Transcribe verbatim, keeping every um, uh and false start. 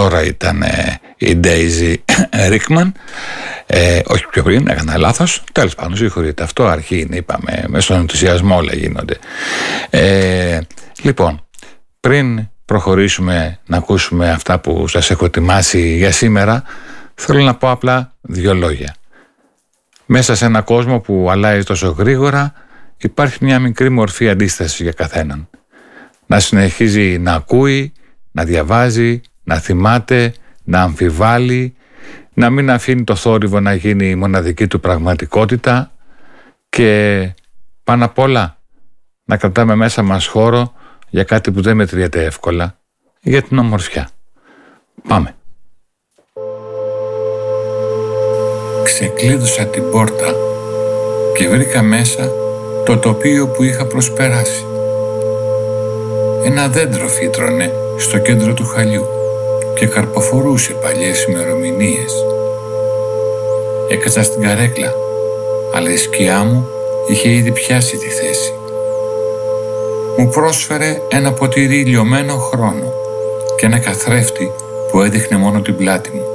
τώρα ήταν ε, η Daisy Rickman, ε, όχι πιο πριν, έκανα λάθος, τέλος πάντων συγχωρείτε, αυτό αρχή είναι, είπαμε, με στον ενθουσιασμό όλα γίνονται. Ε, λοιπόν, πριν προχωρήσουμε να ακούσουμε αυτά που σας έχω ετοιμάσει για σήμερα, θέλω να πω απλά δύο λόγια. Μέσα σε ένα κόσμο που αλλάζει τόσο γρήγορα, υπάρχει μια μικρή μορφή αντίστασης για καθέναν. Να συνεχίζει να ακούει, να διαβάζει, να θυμάται, να αμφιβάλλει, να μην αφήνει το θόρυβο να γίνει η μοναδική του πραγματικότητα και πάνω απ' όλα να κρατάμε μέσα μας χώρο για κάτι που δεν μετριέται εύκολα, για την ομορφιά. Πάμε. Ξεκλείδωσα την πόρτα και βρήκα μέσα το τοπίο που είχα προσπεράσει. Ένα δέντρο φύτρωνε στο κέντρο του χαλιού και καρποφορούσε παλιές ημερομηνίες. Έκατσα στην καρέκλα, αλλά η σκιά μου είχε ήδη πιάσει τη θέση. Μου πρόσφερε ένα ποτήρι λιωμένο χρόνο και ένα καθρέφτη που έδειχνε μόνο την πλάτη μου.